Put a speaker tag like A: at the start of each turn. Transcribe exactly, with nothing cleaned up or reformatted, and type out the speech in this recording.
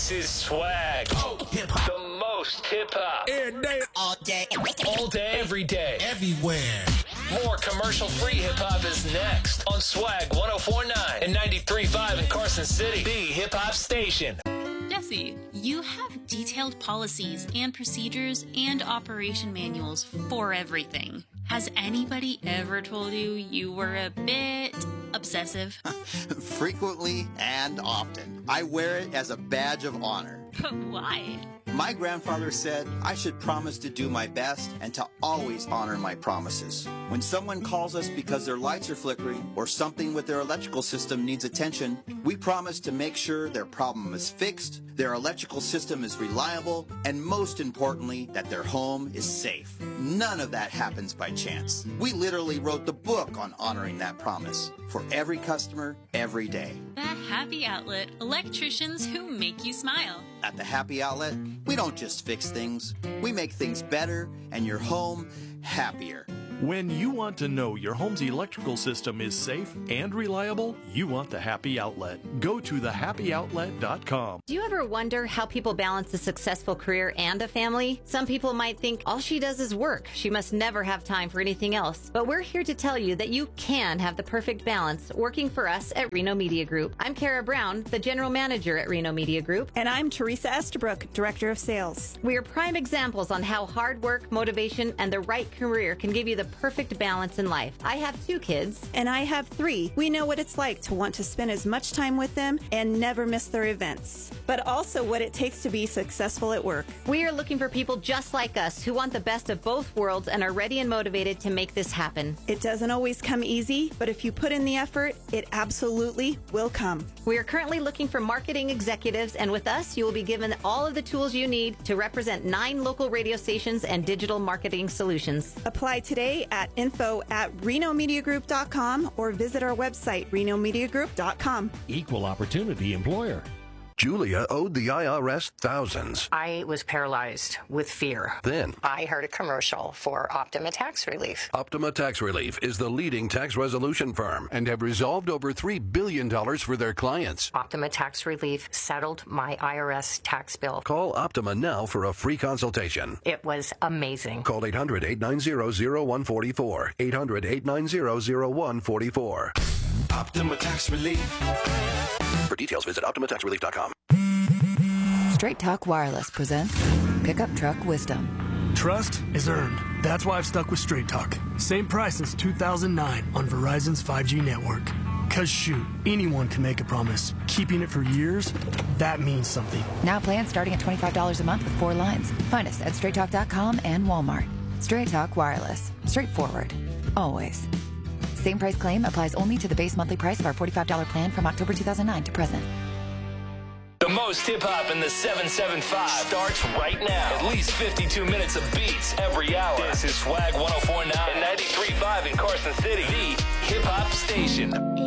A: This is Swag. Oh, hip-hop. The most hip-hop.
B: Every day. All day.
A: All day. Every day.
B: Everywhere.
A: More commercial-free hip-hop is next on Swag one oh four point nine and ninety-three point five in Carson City, the hip-hop station.
C: Jesse, you have detailed policies and procedures and operation manuals for everything. Has anybody ever told you you were a bit obsessive?
D: Frequently and often. I wear it as a badge of honor.
C: But why?
D: My grandfather said I should promise to do my best and to always honor my promises. When someone calls us because their lights are flickering or something with their electrical system needs attention, we promise to make sure their problem is fixed, their electrical system is reliable, and most importantly, that their home is safe. None of that happens by chance. We literally wrote the book on honoring that promise for every customer, every day.
C: The Happy Outlet, electricians who make you smile.
D: At the Happy Outlet, we don't just fix things, we make things better and your home happier.
E: When you want to know your home's electrical system is safe and reliable, you want the Happy Outlet. Go to the happy outlet dot com.
F: Do you ever wonder how people balance a successful career and a family? Some people might think all she does is work. She must never have time for anything else. But we're here to tell you that you can have the perfect balance working for us at Reno Media Group. I'm Kara Brown, the General Manager at Reno Media Group.
G: And I'm Teresa Estabrook, Director of Sales.
F: We are prime examples on how hard work, motivation, and the right career can give you the perfect balance in life. I have two kids.
G: And I have three. We know what it's like to want to spend as much time with them and never miss their events, but also what it takes to be successful at work.
F: We are looking for people just like us who want the best of both worlds and are ready and motivated to make this happen.
G: It doesn't always come easy, but if you put in the effort, it absolutely will come.
F: We are currently looking for marketing executives, and with us, you will be given all of the tools you need to represent nine local radio stations and digital marketing solutions.
G: Apply today at info at reno media group dot com or visit our website, reno media group dot com.
H: Equal opportunity employer.
I: Julia owed the I R S thousands.
J: I was paralyzed with fear.
I: Then
J: I heard a commercial for Optima Tax Relief.
I: Optima Tax Relief is the leading tax resolution firm and have resolved over three billion dollars for their clients.
J: Optima Tax Relief settled my I R S tax bill.
I: Call Optima now for a free consultation.
J: It was amazing.
I: Call eight hundred, eight nine zero, zero one four four. eight hundred, eight nine zero, zero one four four.
B: Optima Tax Relief.
I: For details, visit optima tax relief dot com.
K: Straight Talk Wireless presents Pickup Truck Wisdom.
L: Trust is earned. That's why I've stuck with Straight Talk. Same price since two thousand nine on Verizon's five G network. Cause shoot, anyone can make a promise. Keeping it for years, that means something.
K: Now plans starting at twenty-five dollars a month with four lines. Find us at straight talk dot com and Walmart. Straight Talk Wireless. Straightforward. Always. Same price claim applies only to the base monthly price of our forty-five dollars plan from October two thousand nine to present.
A: The most hip-hop in the seven seven five starts right now. At least fifty-two minutes of beats every hour. This is Swag one oh four point nine and ninety-three point five in Carson City, the hip-hop station.